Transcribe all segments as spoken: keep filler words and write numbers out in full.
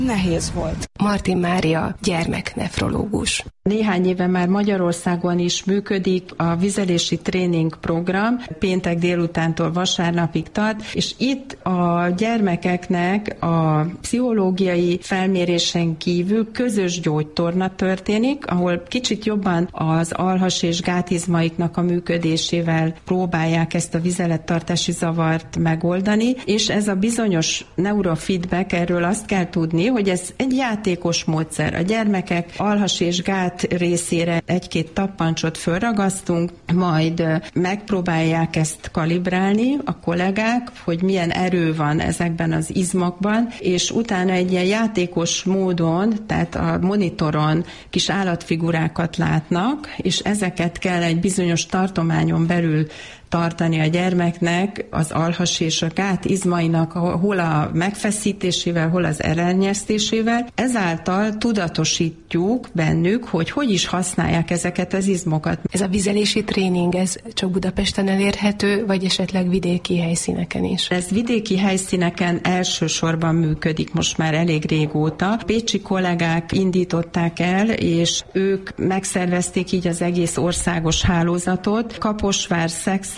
Nehéz volt. Martin Mária, gyermeknefrológus. Néhány éve már Magyarországon is működik a vizelési tréning program, péntek délutántól vasárnapig tart, és itt a gyermekeknek a pszichológiai felmérésen kívül közös gyógytorna történik, ahol kicsit jobban az alhas és gátizmaiknak a működésével próbálják ezt a vizelettartási zavart megoldani, és ez a bizonyos neurofeedback, erről azt kell tudni, hogy ez egy játékos módszer. A gyermekek alhas és gát részére egy-két tappancsot fölragasztunk, majd megpróbálják ezt kalibrálni a kollégák, hogy milyen erő van ezekben az izmokban, és utána egy ilyen játékos módon, tehát a monitoron kis állatfigurákat látnak, és ezeket kell egy bizonyos tartományon belül tartani a gyermeknek az alhas és a gát izmainak hol a megfeszítésével, hol az elnyesztésével. Ezáltal tudatosítjuk bennük, hogy hogy is használják ezeket az izmokat. Ez a vizelési tréning, ez csak Budapesten elérhető, vagy esetleg vidéki helyszíneken is? Ez vidéki helyszíneken elsősorban működik most már elég régóta. Pécsi kollégák indították el, és ők megszervezték így az egész országos hálózatot. Kaposvár, Szexárd,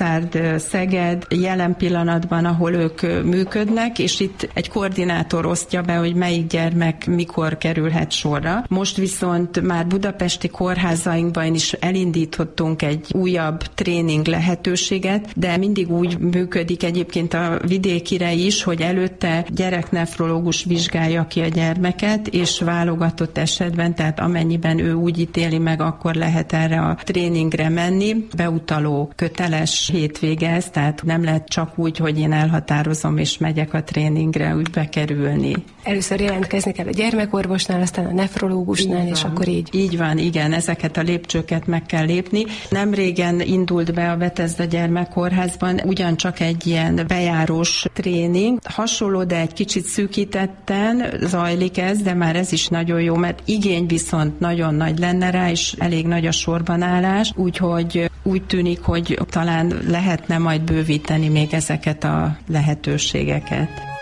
Szeged jelen pillanatban, ahol ők működnek, és itt egy koordinátor osztja be, hogy melyik gyermek mikor kerülhet sorra. Most viszont már budapesti kórházainkban is elindítottunk egy újabb tréning lehetőséget, de mindig úgy működik egyébként a vidékire is, hogy előtte gyereknefrológus vizsgálja ki a gyermeket, és válogatott esetben, tehát amennyiben ő úgy ítéli meg, akkor lehet erre a tréningre menni. Beutaló köteles hétvége ez, tehát nem lehet csak úgy, hogy én elhatározom és megyek a tréningre úgy bekerülni. Először jelentkezni kell a gyermekorvosnál, aztán a nefrológusnál, és akkor így. Így van, igen, ezeket a lépcsőket meg kell lépni. Nem régen indult be a Bethesda Gyermekkórházban ugyancsak egy ilyen bejárós tréning. Hasonló, de egy kicsit szűkítetten zajlik ez, de már ez is nagyon jó, mert igény viszont nagyon nagy lenne rá, és elég nagy a sorban állás, úgyhogy úgy tűnik, hogy talán lehetne majd bővíteni még ezeket a lehetőségeket.